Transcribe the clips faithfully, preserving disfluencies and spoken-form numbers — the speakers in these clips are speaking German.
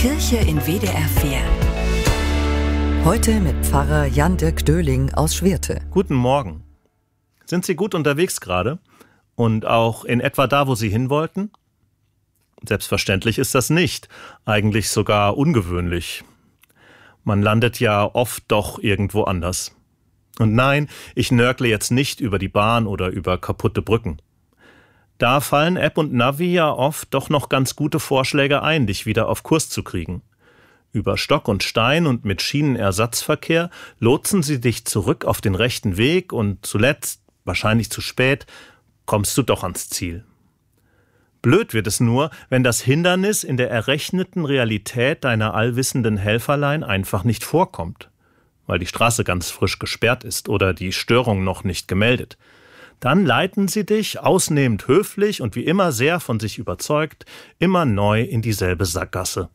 Kirche in W D R vier. Heute mit Pfarrer Jan-Dirk Döhling aus Schwerte. Guten Morgen. Sind Sie gut unterwegs gerade? Und auch in etwa da, wo Sie hin wollten? Selbstverständlich ist das nicht. Eigentlich sogar ungewöhnlich. Man landet ja oft doch irgendwo anders. Und nein, ich nörgle jetzt nicht über die Bahn oder über kaputte Brücken. Da fallen App und Navi ja oft doch noch ganz gute Vorschläge ein, dich wieder auf Kurs zu kriegen. Über Stock und Stein und mit Schienenersatzverkehr lotsen sie dich zurück auf den rechten Weg und zuletzt, wahrscheinlich zu spät, kommst du doch ans Ziel. Blöd wird es nur, wenn das Hindernis in der errechneten Realität deiner allwissenden Helferlein einfach nicht vorkommt, weil die Straße ganz frisch gesperrt ist oder die Störung noch nicht gemeldet. Dann leiten sie dich, ausnehmend höflich und wie immer sehr von sich überzeugt, immer neu in dieselbe Sackgasse.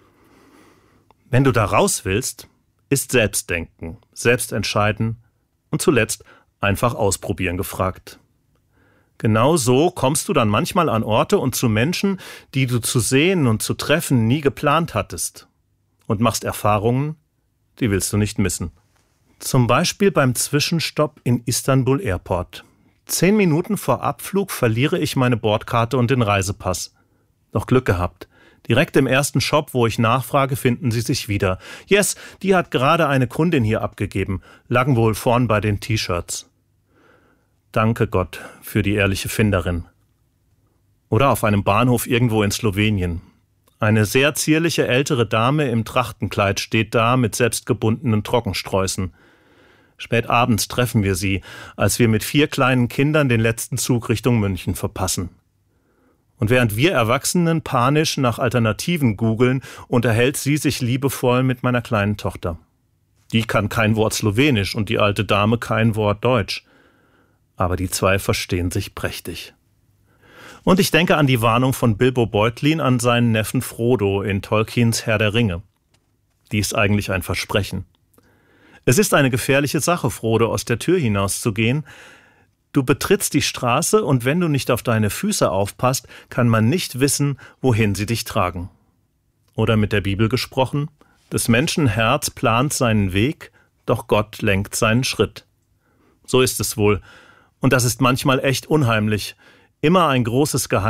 Wenn du da raus willst, ist Selbstdenken, Selbstentscheiden und zuletzt einfach ausprobieren gefragt. Genau so kommst du dann manchmal an Orte und zu Menschen, die du zu sehen und zu treffen nie geplant hattest. Und machst Erfahrungen, die willst du nicht missen. Zum Beispiel beim Zwischenstopp in Istanbul Airport. Zehn Minuten vor Abflug verliere ich meine Bordkarte und den Reisepass. Noch Glück gehabt. Direkt im ersten Shop, wo ich nachfrage, finden sie sich wieder. Yes, die hat gerade eine Kundin hier abgegeben. Lagen wohl vorn bei den T-Shirts. Danke Gott für die ehrliche Finderin. Oder auf einem Bahnhof irgendwo in Slowenien. Eine sehr zierliche ältere Dame im Trachtenkleid steht da mit selbstgebundenen Trockensträußen. Spät abends treffen wir sie, als wir mit vier kleinen Kindern den letzten Zug Richtung München verpassen. Und während wir Erwachsenen panisch nach Alternativen googeln, unterhält sie sich liebevoll mit meiner kleinen Tochter. Die kann kein Wort Slowenisch und die alte Dame kein Wort Deutsch. Aber die zwei verstehen sich prächtig. Und ich denke an die Warnung von Bilbo Beutlin an seinen Neffen Frodo in Tolkiens Herr der Ringe. Die ist eigentlich ein Versprechen. Es ist eine gefährliche Sache, Frodo, aus der Tür hinauszugehen. Du betrittst die Straße und wenn du nicht auf deine Füße aufpasst, kann man nicht wissen, wohin sie dich tragen. Oder mit der Bibel gesprochen, des Menschen Herz plant seinen Weg, doch Gott lenkt seinen Schritt. So ist es wohl. Und das ist manchmal echt unheimlich. Immer ein großes Geheimnis.